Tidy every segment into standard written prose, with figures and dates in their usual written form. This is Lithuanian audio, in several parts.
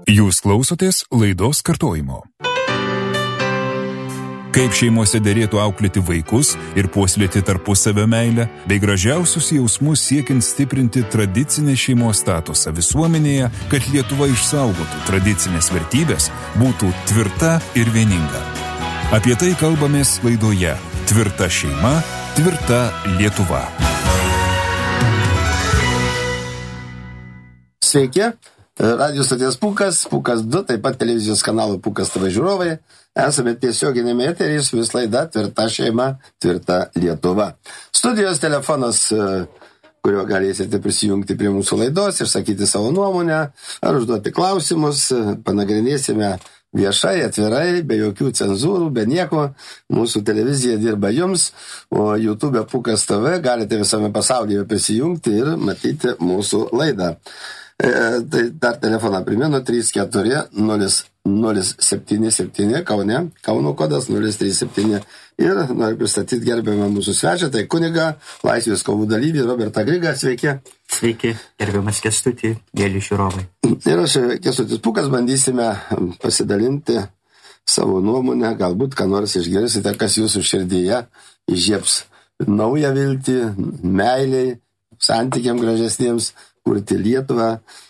Jūs klausotės laidos kartojimo. Kaip šeimose derėtų auklėti vaikus ir puoselėti tarpusavio meilę, bei gražiausius jausmus siekiant stiprinti tradicinę šeimos statusą visuomenėje, kad Lietuva išsaugotų tradicinės vertybės, būtų tvirta ir vieninga. Apie tai kalbamės laidoje Tvirta šeima, tvirta Lietuva. Sveiki, radio stoties Pūkas 2, taip pat televizijos kanalo Pūkas TV žiūrovai. Esame tiesioginėme eteryje su vis laida Tvirta šeima, tvirta Lietuva. Studijos telefonas, kurio galėsite prisijungti prie mūsų laidos ir sakyti savo nuomonę, ar užduoti klausimus, panagrinėsime viešai, atvirai, be jokių cenzūrų, be nieko. Mūsų televizija dirba jums, o YouTube Pūkas TV galite visame pasaulyje prisijungti ir matyti mūsų laidą. Tai dar telefoną primenu 34077 Kaune, Kauno kodas 037. Ir noriu pristatyti gerbiamą mūsų svečią, tai kuniga, Laisvės kovų dalyvį Robertą Grigą. Sveiki. Sveiki, gerbiamas Kęstutį, mėly žiūrovai. Ir aš, Kęstutis Pūkas, bandysime pasidalinti savo nuomonę, galbūt ką nors išgirsite, kas jūsų širdyje įžiebs naują viltį, meiliai, santykiam gražesniems, kurti Lietuvą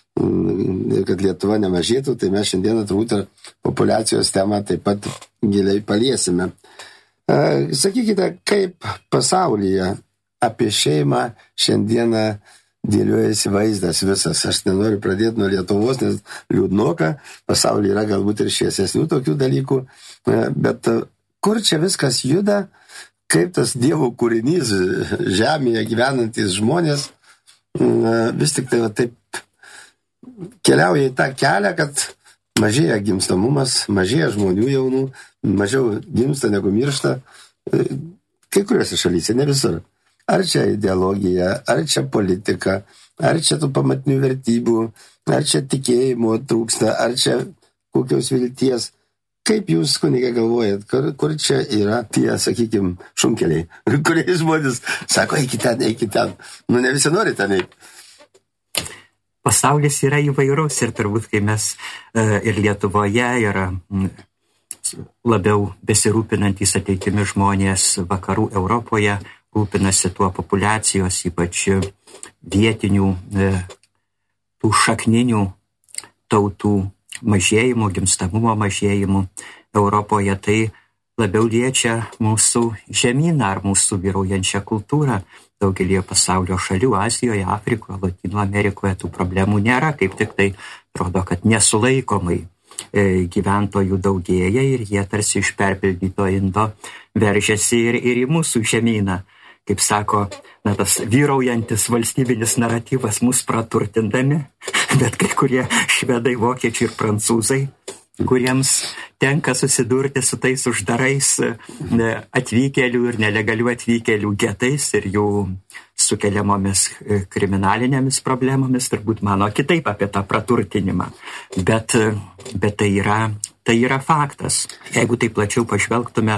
ir kad Lietuva nemažėtų, tai mes šiandieną turbūt ir populiacijos temą taip pat giliai paliesime. Sakykite, kaip pasaulyje apie šeimą šiandieną dėliojasi vaizdas visas. Aš nenoriu pradėti nuo Lietuvos, nes liūdnoka, pasaulyje yra galbūt ir šviesesnių tokių dalykų, bet kur čia viskas juda, kaip tas Dievo kūrinys, žemėje gyvenantys žmonės, vis tik tai taip keliauja į tą kelią, kad mažėja gimstamumas, mažėja žmonių jaunų, mažiau gimsta negu miršta. Kai kuriuose šalyse, ne visur. Ar čia ideologija, ar čia politika, ar čia tų pamatinių vertybių, ar čia tikėjimo trūksta, ar čia kokios vilties. Kaip jūs, kunige, galvojat, kur čia yra tie, sakykime, šunkeliai, kurie žmonės sako, eikit ten. Nu, ne visi nori ten eiti. Pasaulis yra įvairus ir turbūt, kai mes ir Lietuvoje yra labiau besirūpinantys ateitimi žmonės vakarų Europoje, rūpinasi tuo populiacijos, ypač vietinių, tų šakninių tautų mažėjimu, gimstamumo mažėjimu Europoje, tai labiau liečia mūsų žemyną ar mūsų vyraujančią kultūrą. Daugelį pasaulio šalių, Azijoje, Afrikoje, Latino Amerikoje tų problemų nėra, kaip tik tai rodo, kad nesulaikomai gyventojų daugėja ir jie tarsi iš perpildyto indo veržiasi ir į mūsų žemyną. Kaip sako, tas vyraujantis valstybinis naratyvas mus praturtindami, bet kai kurie švedai, vokiečiai ir prancūzai, kuriems tenka susidurti su tais uždarais atvykėlių ir nelegalių atvykėlių getais ir jų sukeliamomis kriminalinėmis problemomis, turbūt mano kitaip apie tą praturtinimą. Bet tai yra faktas. Jeigu tai plačiau pažvelgtume,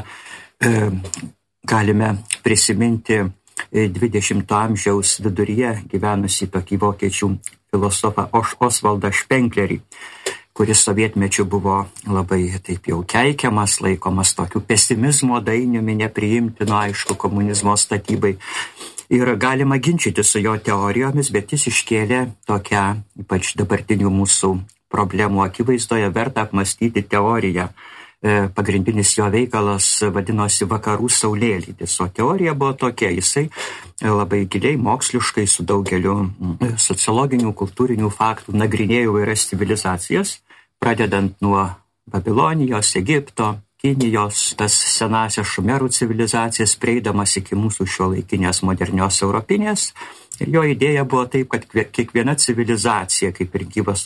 galime prisiminti 20 amžiaus viduryje gyvenusį tokį vokiečių filosofą Osvaldą Špenklerį, kuris sovietmečiu buvo labai taip jau keikiamas, laikomas tokiu pesimizmo dainiumi, nepriimtino, aišku, komunizmo statybai. Ir galima ginčyti su jo teorijomis, bet jis iškėlė tokią, ypač dabartinių mūsų problemų akivaizdoje, verta apmastyti teoriją. Pagrindinis jo veikalas vadinosi Vakarų saulėlydis, o teorija buvo tokia, jisai labai giliai moksliškai su daugeliu sociologinių, kultūrinių faktų nagrinėjo įvairias civilizacijas, pradedant nuo Babilonijos, Egipto, Kinijos, tas senasias šumerų civilizacijas, prieidamas iki mūsų šiuolaikinės modernios europinės. Ir jo idėja buvo taip, kad kiekviena civilizacija, kaip ir gyvas